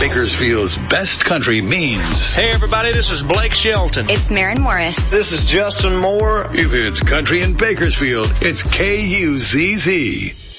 Bakersfield's best country means. Hey everybody, this is Blake Shelton. It's Maren Morris. This is Justin Moore. If it's country in Bakersfield, it's KUZZ.